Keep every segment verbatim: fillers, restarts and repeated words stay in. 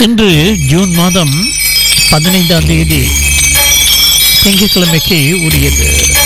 இன்று ஜூன் மாதம் பதினைந்தாம் தேதி திங்கட்கிழமைக்கு உரியது.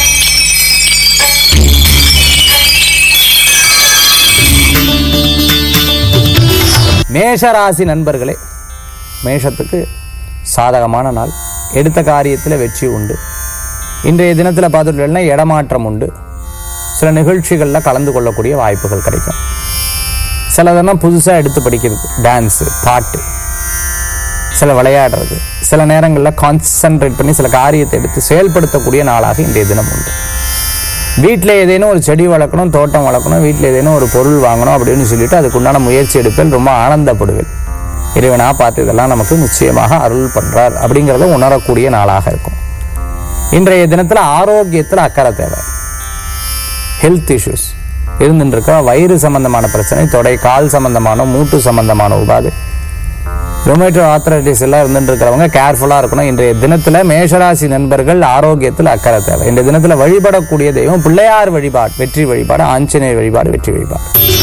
மேஷராசி நண்பர்களே, மேஷத்துக்கு சாதகமான நாள். எடுத்த காரியத்தில் வெற்றி உண்டு. இன்றைய தினத்தில் பார்த்துட்டோம்னா இடமாற்றம் உண்டு. சில நிகழ்ச்சிகளில் கலந்து கொள்ளக்கூடிய வாய்ப்புகள் கிடைக்கும். சிலதெல்லாம் புதுசாக எடுத்து படிக்கிறது, டான்ஸு, பாட்டு, சில விளையாடுறது, சில நேரங்களில் கான்சன்ட்ரேட் பண்ணி சில காரியத்தை எடுத்து செயல்படுத்தக்கூடிய நாளாக இன்றைய தினம் உண்டு. வீட்டில் ஏதேனும் ஒரு செடி வளர்க்கணும், தோட்டம் வளர்க்கணும், வீட்டில் ஏதேனும் ஒரு பொருள் வாங்கணும் அப்படின்னு சொல்லிட்டு அதுக்குண்டான முயற்சி எடுப்பேன். ரொம்ப ஆனந்தப்படுவேன். இறைவனாக பார்த்து இதெல்லாம் நமக்கு நிச்சயமாக அருள் பண்ணுறார் அப்படிங்கிறத உணரக்கூடிய நாளாக இருக்கும். இன்றைய தினத்தில் ஆரோக்கியத்தில் அக்கறை தேவை. ஹெல்த் இஷ்யூஸ் இருந்துருக்கா, வயிறு சம்பந்தமான பிரச்சனை, தொடை கால் சம்பந்தமான, மூட்டு சம்பந்தமான உபாதை, ரொமேட்டோ ஆர்த்ரைட்டிஸ் எல்லாம் இருந்துட்டு இருக்கிறவங்க கேர்ஃபுல்லாக இருக்கணும். இன்றைய தினத்தில் மேஷராசி நண்பர்கள் ஆரோக்கியத்தில் அக்கறை தேவை. இன்றைய தினத்தில் வழிபடக்கூடிய தெய்வம் பிள்ளையார் வழிபாடு வெற்றி வழிபாடு, ஆஞ்சநேயர் வழிபாடு வெற்றி வழிபாடு.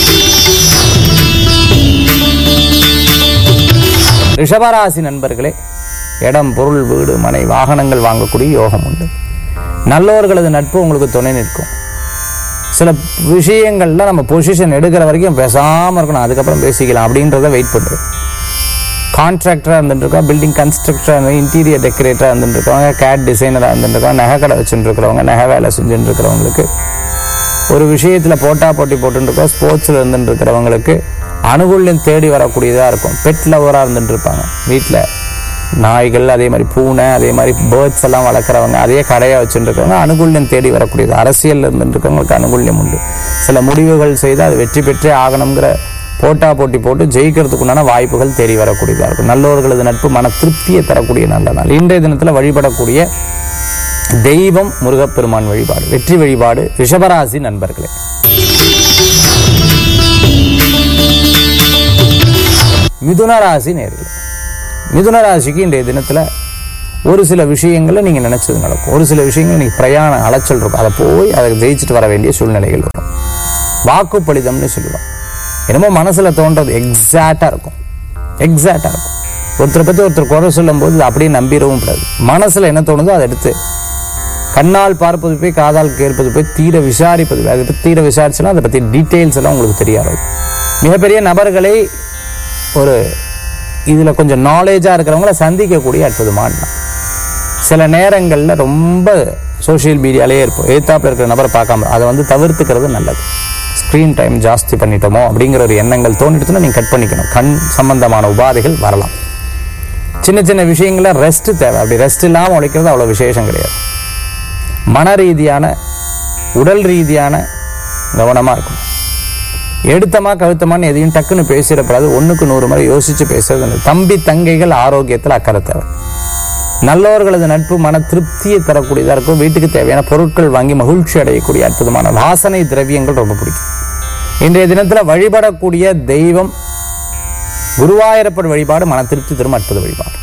ரிஷபராசி நண்பர்களே, இடம், பொருள், வீடு, மனை, வாகனங்கள் வாங்கக்கூடிய யோகம் உண்டு. நல்லவர்களது நட்பு உங்களுக்கு துணை நிற்கும். சில விஷயங்கள்ல நம்ம பொசிஷன் எடுக்கிற வரைக்கும் பேசாமல் இருக்கணும், அதுக்கப்புறம் பேசிக்கலாம் அப்படின்றத வெயிட் பண்ணுறேன். கான்ட்ராக்டராக இருந்துட்டுருக்கா, பில்டிங் கன்ஸ்ட்ரக்டர், இன்டீரியர் டெக்கரேட்டராக இருந்துட்டுருக்கவங்க, கேட் டிசைனராக இருந்துட்டுருக்கவங்க, நகை கடை வச்சுட்டுருக்கிறவங்க, நகை வேலை செஞ்சுட்டு இருக்கிறவங்களுக்கு, ஒரு விஷயத்தில் போட்டா போட்டி போட்டுருக்கோம், ஸ்போர்ட்ஸில் இருந்துட்டு இருக்கிறவங்களுக்கு அனுகூல்யம் தேடி வரக்கூடியதாக இருக்கும். பெட் லவராக இருந்துட்டு இருப்பாங்க, வீட்டில் நாய்கள், அதே மாதிரி பூனை, அதே மாதிரி பேர்ட்ஸ் எல்லாம் வளர்க்குறவங்க, அதே கடையாக வச்சுருக்கவங்க அனுகூல்யம் தேடி வரக்கூடியது. அரசியலில் இருந்துருக்கவங்களுக்கு அனுகூல்யம் உண்டு. சில முடிவுகள் செய்து அது வெற்றி பெற்றே ஆகணுங்கிற போட்டா போட்டி போட்டு ஜெயிக்கிறதுக்குண்டான வாய்ப்புகள் தேடி வரக்கூடியதாக இருக்கும். நல்லவர்களது நட்பு மன திருப்தியை தரக்கூடிய நல்ல நாள். இன்றைய தினத்தில் வழிபடக்கூடிய தெய்வம் முருகப்பெருமான் வழிபாடு வெற்றி வழிபாடு. ரிஷபராசி நண்பர்களே, மிதுனராசி நேயர்களே, மிதுனராசிக்கு இன்றைய தினத்தில் ஒரு சில விஷயங்களில் நீங்கள் நினச்சது நடக்கும். ஒரு சில விஷயங்கள் நீங்கள் பிரயாண அலைச்சல் இருக்கும், அதை போய் அதை ஜெயிச்சுட்டு வர வேண்டிய சூழ்நிலைகள் வரும். வாக்குப்பளிதம்னு சொல்லுவோம். என்னமோ மனசில் தோன்றது எக்ஸாக்டாக இருக்கும், எக்ஸாக்டாக இருக்கும். ஒருத்தரை பற்றி ஒருத்தர் குறை சொல்லும் போது அதை அப்படியே நம்பிடவும் கூடாது. மனசில் என்ன தோணுதோ அதை எடுத்து கண்ணால் பார்ப்பது போய் காதால் கேட்பது போய் தீர விசாரிப்பது போய் அதை பற்றி தீர விசாரிச்சுன்னா அதை பற்றி டீட்டெயில்ஸ் எல்லாம் உங்களுக்கு தெரியாது. மிகப்பெரிய நபர்களை ஒரு இதில் கொஞ்சம் நாலேஜாக இருக்கிறவங்கள சந்திக்கக்கூடிய அற்புதமான சில நேரங்களில் ரொம்ப சோஷியல் மீடியாலே இருப்போம். எதிர்த்தாப்பில் இருக்கிற நபரை பார்க்காம அதை வந்து தவிர்த்துக்கிறது நல்லது. ஸ்க்ரீன் டைம் ஜாஸ்தி பண்ணிட்டோமோ அப்படிங்கிற ஒரு எண்ணங்கள் தோண்டிட்டுன்னா நீங்கள் கட் பண்ணிக்கணும். கண் சம்பந்தமான உபாதைகள் வரலாம். சின்ன சின்ன விஷயங்களில் ரெஸ்ட் தேவை. அப்படி ரெஸ்ட் இல்லாமல் உழைக்கிறது அவ்வளோ விசேஷம் கிடையாது. மன ரீதியான உடல் ரீதியான கவனமாக இருக்கும். எடுத்தமா கழுத்தமான்னு எதையும் டக்குன்னு பேசிடப்படாது. ஒன்றுக்கு நூறு முறை யோசித்து பேசுறது. தம்பி தங்கைகள் ஆரோக்கியத்தில் அக்கறை தேவை. நல்லவர்களது நட்பு மன திருப்தியை தரக்கூடியதாக இருக்கும். வீட்டுக்கு தேவையான பொருட்கள் வாங்கி மகிழ்ச்சி அடையக்கூடிய அற்புதமான வாசனை திரவியங்கள் ரொம்ப பிடிக்கும். இன்றைய தினத்தில் வழிபடக்கூடிய தெய்வம் குருவாயூரப்பர் வழிபாடு மன திருப்தி தரும் அற்புத வழிபாடு.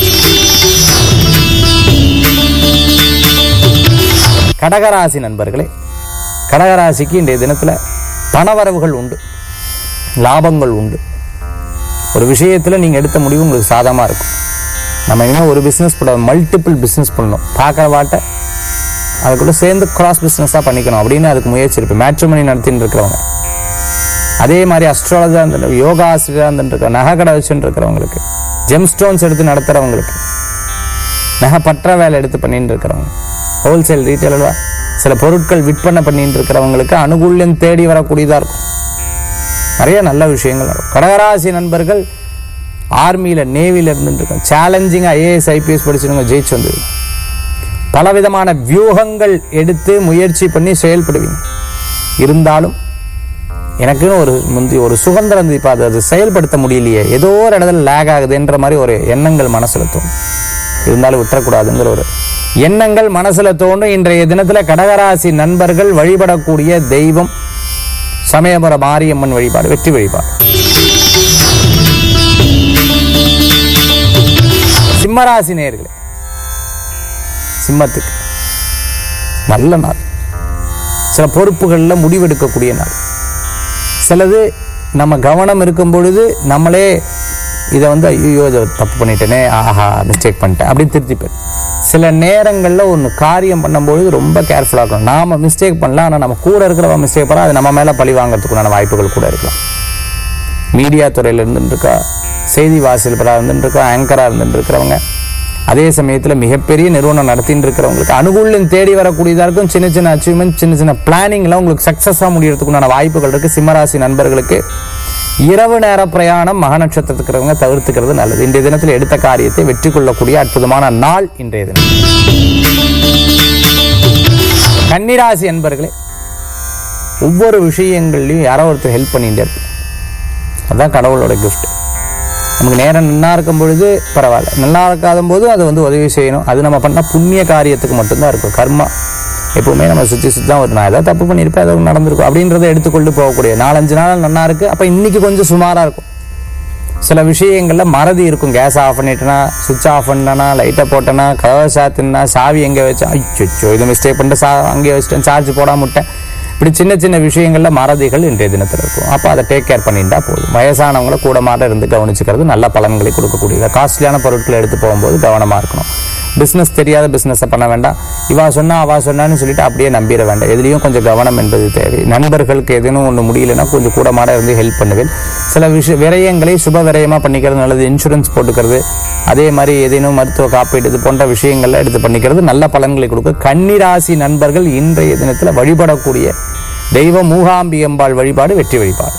கடகராசி நண்பர்களே, கடகராசிக்கு இன்றைய தினத்தில் பணவரவுகள் உண்டு, லாபங்கள் உண்டு. ஒரு விஷயத்தில் நீங்கள் எடுத்த முடிவு உங்களுக்கு சாதகமாக இருக்கும். நம்ம இன்னும் ஒரு பிஸ்னஸ் பண்ண மல்டிபிள் பிஸ்னஸ் பண்ணணும், பார்க்குற வாட்டை அதுக்குள்ளே சேர்ந்து கிராஸ் பிஸ்னஸாக பண்ணிக்கணும் அப்படின்னு அதுக்கு முயற்சி இருப்பேன். மேட்ரிமோனி நடத்தின்னு இருக்கிறவங்க, அதே மாதிரி அஸ்ட்ராலஜாக இருந்துட்டு யோகா ஆசிரியராக இருந்துட்டு இருக்கிற, நகை கடை வச்சுட்டு இருக்கிறவங்களுக்கு, ஜெம் ஸ்டோன்ஸ் எடுத்து நடத்துகிறவங்களுக்கு, நகை பற்ற வேலை எடுத்து பண்ணிட்டு இருக்கிறவங்க, ஹோல்சேல் ரீட்டைலராக சில பொருட்கள் விற்பனை பண்ணிட்டு இருக்கிறவங்களுக்கு அனுகூல்யம் தேடி வரக்கூடியதாக இருக்கும். நிறைய நல்ல விஷயங்கள் இருக்கும். கடகராசி நண்பர்கள் ஆர்மியில் நேவியில் இருந்துருக்கோம், சேலஞ்சிங்காக ஐஏஎஸ் ஐபிஎஸ் படிச்சுருங்க, ஜெயிச்சு வந்துடுவீங்க. பலவிதமான வியூகங்கள் எடுத்து முயற்சி பண்ணி செயல்படுவீங்க. இருந்தாலும் எனக்குன்னு ஒரு முந்தி ஒரு சுதந்திரம் இப்போ அது அது செயல்படுத்த முடியலையே, ஏதோ ஒரு இடத்துல லேக் ஆகுதுன்ற மாதிரி ஒரு எண்ணங்கள் மனசில் தோணும். இருந்தாலும் விட்டுறக்கூடாதுங்கிற ஒரு எண்ணங்கள் மனசில் தோன்றும். இன்றைய தினத்தில் கடகராசி நண்பர்கள் வழிபடக்கூடிய தெய்வம் சமயபுர மாரியம்மன் வழிபாடு வெற்றி வழிபாடு. சிம்மராசி நேயர்களே, சிம்மத்துக்கு நல்ல நாள். சில பொறுப்புகளில் முடிவெடுக்கக்கூடிய நாள். சிலது நம்ம கவனம் இருக்கும் பொழுது நம்மளே இதை வந்து ஐயோ இதை தப்பு பண்ணிட்டேனே, ஆஹா மிஸ்டேக் பண்ணிட்டேன் அப்படின்னு திருத்திப்பேன். சில நேரங்களில் ஒன்று காரியம் பண்ணும்பொழுது ரொம்ப கேர்ஃபுல்லாக இருக்கணும். நாம் மிஸ்டேக் பண்ணலாம், ஆனால் நம்ம கூட இருக்கிறவங்க மிஸ்டேக் பண்ணால் அது நம்ம மேலே பழி வாங்கிறதுக்குண்டான வாய்ப்புகள் கூட இருக்கலாம். மீடியா துறையில் இருந்துருக்கா, செய்தி வாசிப்பராக இருந்துருக்கா, ஆங்கராக இருந்துருக்கிறவங்க, அதே சமயத்தில் மிகப்பெரிய நிறுவனம் நடத்தின்னு இருக்கிறவங்களுக்கு அனுகூலம் தேடி வரக்கூடியதாக இருக்கும். சின்ன சின்ன அச்சீவ்மெண்ட், சின்ன சின்ன பிளானிங்லாம் உங்களுக்கு சக்ஸஸாக முடியறதுக்குண்டான வாய்ப்புகள் இருக்குது. சிம்மராசி நண்பர்களுக்கு இரவு நேர பிரயாணம் மக நட்சத்திரத்துக்கிறவங்க தவிர்த்துக்கிறது நல்லது. இன்றைய தினத்தில் எடுத்த காரியத்தை வெற்றி கொள்ளக்கூடிய அற்புதமான நாள் இன்றைய தினம். கன்னிராசி என்பர்களே, ஒவ்வொரு விஷயங்கள்லையும் யாரோ ஒருத்தர் ஹெல்ப் பண்ணிட்டு இருப்போம். அதுதான் கடவுளோட கிஃப்ட். நமக்கு நேரம் நல்லா இருக்கும் பொழுது பரவாயில்ல, நல்லா இருக்காத போது அதை வந்து உதவி செய்யணும். அது நம்ம பண்ணால் புண்ணிய காரியத்துக்கு மட்டும்தான் இருக்கும். கர்மா எப்பவுமே நம்ம சுற்றி சுற்றி தான் வரும். நான் ஏதாவது தப்பு பண்ணியிருப்பேன், ஏதாவது நடந்திருக்கும் அப்படின்றத எடுத்துக்கொண்டு போகக்கூடிய நாலஞ்சு நாள் நல்லா இருக்கு, அப்போ இன்னைக்கு கொஞ்சம் சுமாராக இருக்கும். சில விஷயங்களில் மறதி இருக்கும். கேஸ் ஆஃப் பண்ணிட்டேனா, சுவிட்ச் ஆஃப் பண்ணனா, லைட்டை போட்டேனா, கதவை சாத்தினா, சாவி எங்கே வச்சேன், அச்சோ இதை மிஸ்டேக் பண்ணிட்டு சா அங்கே வச்சுட்டேன், சார்ஜ் போடாம விட்டேன். இப்படி சின்ன சின்ன விஷயங்களில் மறதிகள் இன்றைய தினத்தில் இருக்கும். அப்போ அதை டேக் கேர் பண்ணிட்டா போதும். வயசானவங்களை கூட மாட இருந்து கவனிச்சுக்கிறது நல்ல பலன்களை கொடுக்கக்கூடியது. காஸ்ட்லியான பொருட்களை எடுத்து போகும்போது கவனமாக இருக்கணும். பிஸ்னஸ் தெரியாத பிஸ்னஸை பண்ண வேண்டாம். இவா சொன்னா அவா சொன்னான்னு சொல்லிட்டு அப்படியே நம்பிட வேண்டாம். எதுலேயும் கொஞ்சம் கவனம் என்பது தேவை. நண்பர்களுக்கு எதுவும் ஒன்று முடியலன்னா கொஞ்சம் கூட மாட இருந்து ஹெல்ப் பண்ணுவேன். சில விஷய விரயங்களை சுப விரயமாக பண்ணிக்கிறது நல்லது. இன்சூரன்ஸ் போட்டுக்கிறது, அதே மாதிரி ஏதேனும் மருத்துவ காப்பீடு இது போன்ற விஷயங்கள்ல எடுத்து பண்ணிக்கிறது நல்ல பலன்களை கொடுக்க. கன்னிராசி நண்பர்கள் இன்றைய தினத்தில் வழிபடக்கூடிய தெய்வம் மூகாம்பியம்பாள் வழிபாடு வெற்றி வழிபாடு.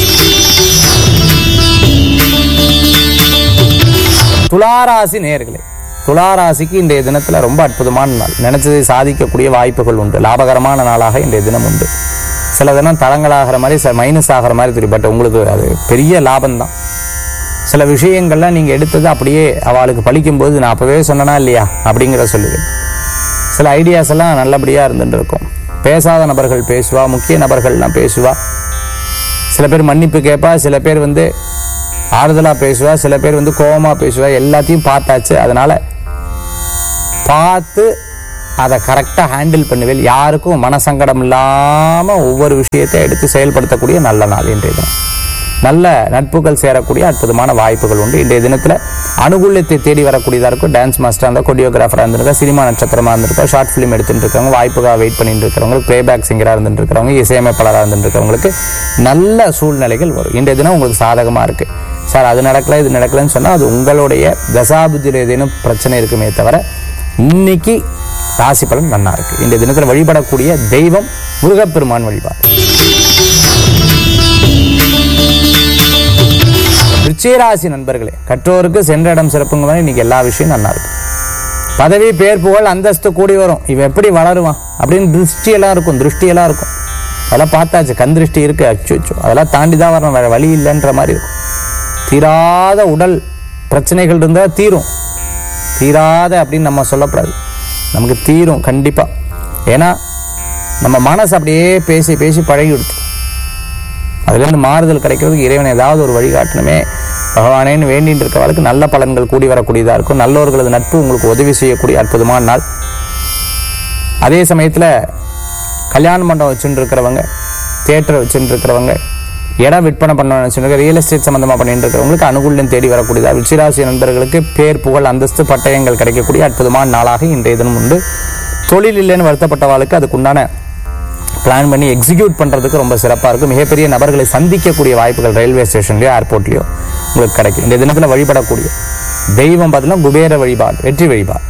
துளாராசி நேயர்களே, துளாராசிக்கு இன்றைய தினத்தில் ரொம்ப அற்புதமான நாள். நினைச்சதை சாதிக்கக்கூடிய வாய்ப்புகள் உண்டு. லாபகரமான நாளாக இன்றைய தினம் உண்டு. சில தினம் தளங்களாகிற மாதிரி மைனஸ் ஆகிற மாதிரி தெரியும், பட் உங்களுக்கு அது பெரிய லாபம்தான். சில விஷயங்கள்லாம் நீங்கள் எடுத்தது அப்படியே அவளுக்கு பழிக்கும்போது நான் அப்போவே சொன்னனா இல்லையா அப்படிங்கிற சொல்லுவேன். சில ஐடியாஸ் எல்லாம் நல்லபடியாக இருந்துட்டு இருக்கும். பேசாத நபர்கள் பேசுவா, முக்கிய நபர்கள்லாம் பேசுவா. சில பேர் மன்னிப்பு கேட்பா, சில பேர் வந்து ஆறுதலாக பேசுவா, சில பேர் வந்து கோபமாக பேசுவா. எல்லாத்தையும் பார்த்தாச்சு. அதனால் பார்த்து அதை கரெக்டாக ஹேண்டில் பண்ணுவேன். யாருக்கும் மனசங்கடம் இல்லாமல் ஒவ்வொரு விஷயத்தை எடுத்து செயல்படுத்தக்கூடிய நல்ல நாள் இன்றைய தினம். நல்ல நட்புகள் சேரக்கூடிய அற்புதமான வாய்ப்புகள் உண்டு. இன்றைய தினத்தில் அனுகூலத்தை தேடி வரக்கூடியதாக இருக்கும். டான்ஸ் மாஸ்டராக இருந்தால், கொரியோகிராஃபராக இருந்திருக்கா, சினிமா நட்சத்திரமாக இருந்திருக்கா, ஷார்ட் ஃபிலிம் எடுத்துகிட்டு இருக்கிறவங்க, வாய்ப்புக்காக வெயிட் பண்ணிட்டு இருக்கிறவங்களுக்கு, ப்ளேபேக் சிங்கராக இருந்துட்டு இருக்கிறவங்க, இசையமைப்பாளராக இருந்துட்டு இருக்கிறவங்களுக்கு நல்ல சூழ்நிலைகள் வரும். இன்றைய தினம் உங்களுக்கு சாதகமாக இருக்குது. சார் அது நடக்கல இது நடக்கலன்னு சொன்னால் அது உங்களுடைய தசாபுத்தியில் ஏதேனும் பிரச்சனை இருக்குமே தவிர இன்னைக்கு ராசி பலன் நல்லா இருக்கு. இந்த தினத்தில் வழிபடக்கூடிய தெய்வம் முருகப்பெருமான் வழிபாடு. ரிச்சிகராசி நண்பர்களே, கற்றோருக்கு சென்ற இடம் சிறப்புங்க மாதிரி இன்னைக்கு எல்லா விஷயம் நல்லா இருக்கு. பதவி, பேர், புகழ், அந்தஸ்து கூடி வரும். இவன் எப்படி வளருவான் அப்படின்னு திருஷ்டியெல்லாம் இருக்கும் திருஷ்டியெல்லாம் இருக்கும் அதெல்லாம் பார்த்தாச்சு. கண் திருஷ்டி இருக்கு, அச்சு அச்சோ அதெல்லாம் தாண்டி தான் வரணும், வேற வழி இல்லைன்ற மாதிரி இருக்கும். தீராத உடல் பிரச்சனைகள் இருந்தால் தீரும். தீராத அப்படின்னு நம்ம சொல்லக்கூடாது, நமக்கு தீரும் கண்டிப்பாக. ஏன்னா நம்ம மனசு அப்படியே பேசி பேசி பழகி கொடுத்து அதுலேருந்து மாறுதல் கிடைக்கிறதுக்கு இறைவன் ஏதாவது ஒரு வழிகாட்டணுமே பகவானேன்னு வேண்டின்னு இருக்கவளுக்கு நல்ல பலன்கள் கூடி வரக்கூடியதாக இருக்கும். நல்லவர்களது நட்பு உங்களுக்கு உதவி செய்யக்கூடிய அற்புதமான நாள். அதே சமயத்தில் கல்யாண மண்டபம் வச்சுட்டு இருக்கிறவங்க, தியேட்டர் வச்சுட்டு இருக்கிறவங்க, இடம் விற்பனை பண்ண வச்சுருக்க, ரியல் எஸ்டேட் சம்மந்தமாக பண்ணிட்டு இருக்கிறவங்களுக்கு அனுகூலம் தேடி வரக்கூடியதாக. ரிச்சிகராசி நண்பர்களுக்கு பேர், புகழ், அந்தஸ்து, பட்டயங்கள் கிடைக்கக்கூடிய அற்புதமான நாளாக இன்றைய தினம் உண்டு. தொழில் இல்லைன்னு வருத்தப்பட்டவாளுக்கு அதுக்குண்டான பிளான் பண்ணி எக்ஸிக்யூட் பண்ணுறதுக்கு ரொம்ப சிறப்பாக இருக்கும். மிகப்பெரிய நபர்களை சந்திக்கக்கூடிய வாய்ப்புகள் ரயில்வே ஸ்டேஷன்லையோ ஏர்போர்ட்லையோ உங்களுக்கு கிடைக்கும். இந்த தினத்தில் வழிபடக்கூடிய தெய்வம் பார்த்தீங்கன்னா குபேர வழிபாடு வெற்றி வழிபாடு.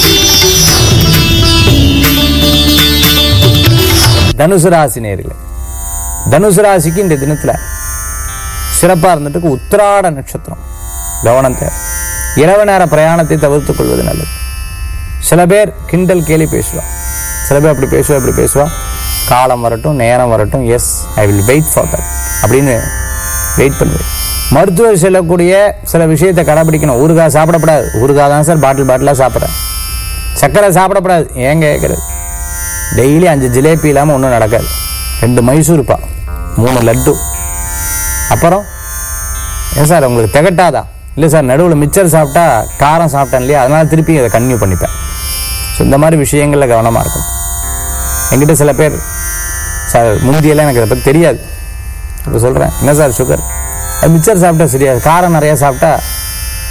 தனுசு ராசி நேயர்களே, தனுசு ராசிக்கு இந்த தினத்தில் சிறப்பாக இருந்துட்டு உத்திராட நட்சத்திரம் கவனம் தேவை. இரவு நேர பிரயாணத்தை தவிர்த்துக் கொள்வது நல்லது. சில பேர் கிண்டல் கேலி பேசுவா, சில பேர் அப்படி பேசுவா இப்படி பேசுவா. காலம் வரட்டும், நேரம் வரட்டும், S I will wait for that அப்படின்னு வெயிட் பண்ணுவேன். மருத்துவர் சொல்லக்கூடிய சில விஷயத்தை கடைபிடிக்கணும். ஊறுகாய் சாப்பிடப்படாது, ஊறுகாய் தான் சார் பாட்டில் பாட்டிலாக சாப்பிட்றேன். சர்க்கரை சாப்பிடப்படாது, ஏங்க கேட்குறது. டெய்லி அஞ்சு ஜிலேபி இல்லாமல் ஒன்றும் நடக்காது. ரெண்டு மைசூர்பா, மூணு லட்டு. அப்புறம் ஏன் சார் உங்களுக்கு திகட்டாதா? இல்லை சார் நடுவில் மிச்சர் சாப்பிட்டா காரம் சாப்பிட்டேன் இல்லையா, அதனால் திருப்பி அதை கன்டினியூ பண்ணிப்பேன். ஸோ இந்த மாதிரி விஷயங்களில் கவனமாக இருக்கும். என்கிட்ட சில பேர் சார் முந்தியெல்லாம் எனக்கு அதை பற்றி தெரியாது, இப்போ சொல்கிறேன் என்ன சார் சுகர் அது மிச்சர் சாப்பிட்டா சரியாது, காரம் நிறையா சாப்பிட்டா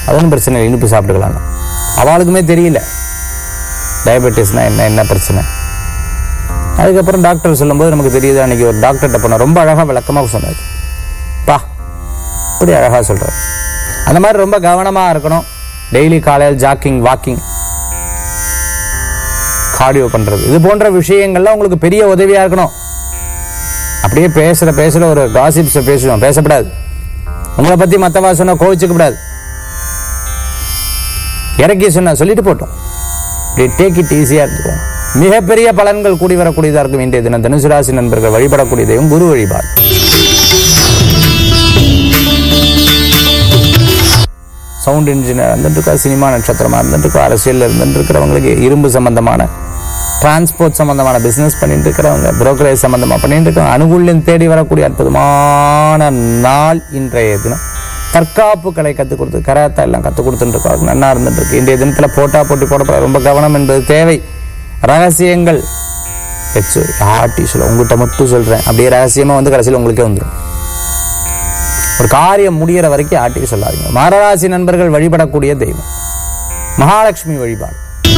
அதுவும் பிரச்சனை இல்லை, இனிப்பு சாப்பிட்டுக்கலாம். அவளுக்குமே தெரியல டயபெட்டிஸ்னால் என்ன என்ன பிரச்சனை. அதுக்கப்புறம் டாக்டர் சொல்லும்போது நமக்கு தெரியுது. அன்றைக்கி ஒரு டாக்டர்கிட்ட போனோம், ரொம்ப அழகாக விளக்கமாக சொன்னார். பா இப்படி அழகாக சொல்கிறார். அந்த மாதிரி ரொம்ப கவனமாக இருக்கணும். டெய்லி காலையில் ஜாக்கிங், வாக்கிங், கார்டியோ பண்ணுறது, இது போன்ற விஷயங்கள்லாம் உங்களுக்கு பெரிய உதவியாக இருக்கணும். அப்படியே பேசுகிற பேசுகிற ஒரு காசிப்ஸை பேசுவோம், பேசப்படாது. உங்களை பற்றி மற்றவா சொன்னால் கோவிச்சுக்கப்படாது. இறக்கி சொன்னால் சொல்லிட்டு போட்டோம். இப்படி டேக் இட் ஈஸியாக இருந்துக்கும். மிகப்பெரிய பலன்கள் கூடி வரக்கூடியதாக இருக்கும். இன்றைய தினம் தனுசு ராசி நண்பர்கள் வழிபடக்கூடிய தெய்வம் குரு வழிபாடு. சவுண்ட் இன்ஜினியர் இருந்துட்டு இருக்கா, சினிமா நட்சத்திரமாக இருந்துட்டு இருக்கா, அரசியலில் இருந்துட்டு இருக்கிறவங்களுக்கு, இரும்பு சம்பந்தமான டிரான்ஸ்போர்ட் சம்பந்தமான பிஸ்னஸ் பண்ணிட்டு இருக்கிறவங்க, புரோக்கரேஜ் சம்பந்தமாக பண்ணிட்டு இருக்கிறவங்க, அனுகூல்யம் தேடி வரக்கூடிய அற்புதமான நாள் இன்றைய தினம். தற்காப்பு கலை கற்றுக் கொடுத்து கராத்தா எல்லாம் கற்றுக் கொடுத்துட்டு இருக்காங்க, நல்லா இருந்துட்டு இருக்கு. இன்றைய தினத்தில் போட்டா போட்டி போட ரொம்ப கவனம் என்பது தேவை. ரகசியங்கள் வச்சு யார்ட்டி சொல்ல, உங்கள்கிட்ட மட்டும் சொல்கிறேன், அப்படியே ரகசியமாக வந்து கடைசியில் உங்களுக்கே வந்துடும். ஒரு காரியம் முடிகிற வரைக்கும் யார்ட்டி சொல்லாதீங்க. மகராசி நண்பர்கள் வழிபடக்கூடிய தெய்வம் மகாலட்சுமி வழிபாடு.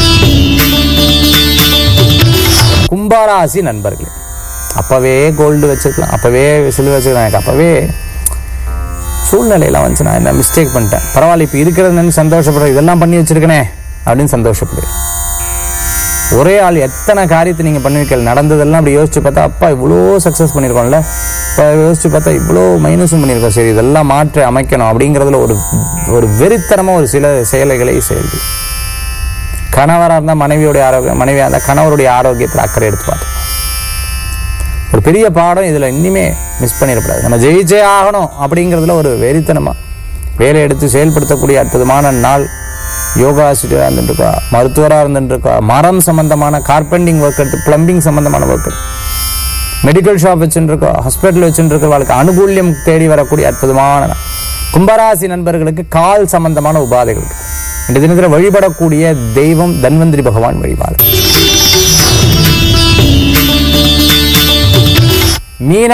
கும்பராசி நண்பர்களே, அப்பவே கோல்டு வச்சிருக்கலாம், அப்பவே சில்வர் வச்சிருக்கலாம், எனக்கு அப்பவே சூழ்நிலையெல்லாம் வந்துச்சு, நான் என்ன மிஸ்டேக் பண்ணிட்டேன், பரவாயில்ல இப்போ இருக்கிறதுன்னு சந்தோஷப்படுறேன், இதெல்லாம் பண்ணி வச்சிருக்கனே அப்படின்னு சந்தோஷப்படுவேன். ஒரே ஆள் எத்தனை காரியத்தை நீங்கள் பண்ணுவீர்கள், நடந்ததெல்லாம் அப்படி யோசிச்சு பார்த்தா அப்பா இவ்வளோ சக்ஸஸ் பண்ணியிருக்கோம்ல, இப்போ யோசிச்சு பார்த்தா இவ்வளோ மைனஸும் பண்ணியிருக்கோம், சரி இதெல்லாம் மாற்றி அமைக்கணும் அப்படிங்கிறதுல ஒரு ஒரு வெறித்தனமாக ஒரு சில செயல்களை செயல்பு. கணவராக இருந்தால் மனைவியோடைய ஆரோக்கியம், மனைவியாக இருந்தால் கணவருடைய ஆரோக்கியத்தில் அக்கறை எடுத்து பார்த்தோம். ஒரு பெரிய பாடம் இதில் இன்னுமே மிஸ் பண்ணிடக்கூடாது. நம்ம ஜெயிச்சே ஆகணும் அப்படிங்கிறதுல ஒரு வெறித்தனமாக வேலை எடுத்து செயல்படுத்தக்கூடிய அற்புதமான நாள். யோகா ஆசிரியராக இருந்துட்டுருக்கா, மருத்துவராக இருந்துட்டுருக்கா, மரம் சம்பந்தமான கார்பெண்டிங் ஒர்க் எடுத்து, பிளம்பிங் சம்பந்தமான ஒர்க் எடுத்து, மெடிக்கல் ஷாப் வச்சுருக்கா, ஹாஸ்பிட்டல் வச்சுருக்கிறவர்களுக்கு அனுகூல்யம் தேடி வரக்கூடிய அற்புதமான கும்பராசி நண்பர்களுக்கு கால் சம்பந்தமான உபாதைகள் இருக்கும். இந்த தினத்தில் வழிபடக்கூடிய தெய்வம் தன்வந்திரி பகவான் வழிபாடு. மீன